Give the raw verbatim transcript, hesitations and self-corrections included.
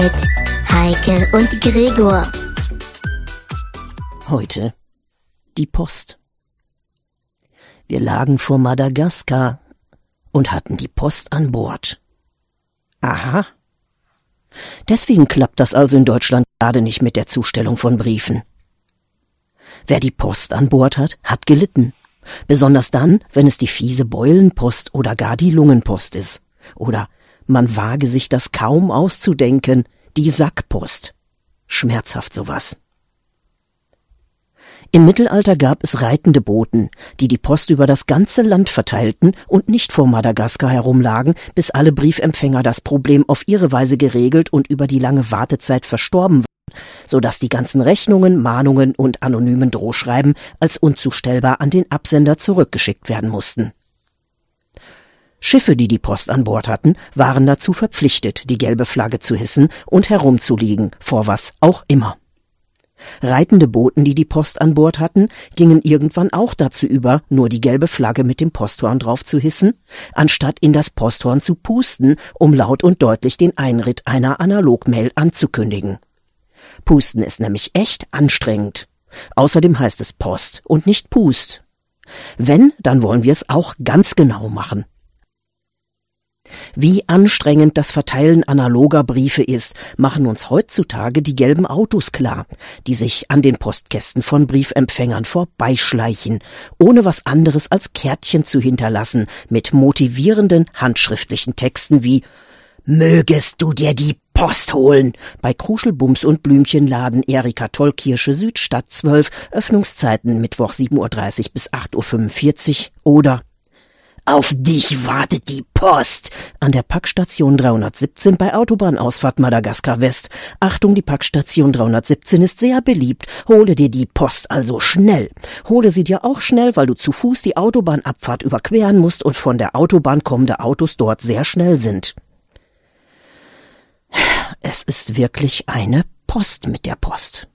Mit Heike und Gregor. Heute die Post. Wir lagen vor Madagaskar und hatten die Post an Bord. Aha. Deswegen klappt das also in Deutschland gerade nicht mit der Zustellung von Briefen. Wer die Post an Bord hat, hat gelitten. Besonders dann, wenn es die fiese Beulenpost oder gar die Lungenpost ist. Oder man wage sich das kaum auszudenken, die Sackpost. Schmerzhaft sowas. Im Mittelalter gab es reitende Boten, die die Post über das ganze Land verteilten und nicht vor Madagaskar herumlagen, bis alle Briefempfänger das Problem auf ihre Weise geregelt und über die lange Wartezeit verstorben waren, sodass die ganzen Rechnungen, Mahnungen und anonymen Drohschreiben als unzustellbar an den Absender zurückgeschickt werden mussten. Schiffe, die die Post an Bord hatten, waren dazu verpflichtet, die gelbe Flagge zu hissen und herumzuliegen, vor was auch immer. Reitende Boten, die die Post an Bord hatten, gingen irgendwann auch dazu über, nur die gelbe Flagge mit dem Posthorn drauf zu hissen, anstatt in das Posthorn zu pusten, um laut und deutlich den Einritt einer Analogmail anzukündigen. Pusten ist nämlich echt anstrengend. Außerdem heißt es Post und nicht Pust. Wenn, dann wollen wir es auch ganz genau machen. Wie anstrengend das Verteilen analoger Briefe ist, machen uns heutzutage die gelben Autos klar, die sich an den Postkästen von Briefempfängern vorbeischleichen, ohne was anderes als Kärtchen zu hinterlassen mit motivierenden handschriftlichen Texten wie »Mögest du dir die Post holen« bei Kruschelbums und Blümchenladen Erika Tollkirsche Südstadt zwölf, Öffnungszeiten Mittwoch sieben Uhr dreißig bis acht Uhr fünfundvierzig oder »Auf dich wartet die Post« an der Packstation dreihundertsiebzehn bei Autobahnausfahrt Madagaskar West. Achtung, die Packstation dreihundertsiebzehn ist sehr beliebt. Hole dir die Post also schnell. Hole sie dir auch schnell, weil du zu Fuß die Autobahnabfahrt überqueren musst und von der Autobahn kommende Autos dort sehr schnell sind. Es ist wirklich eine Post mit der Post.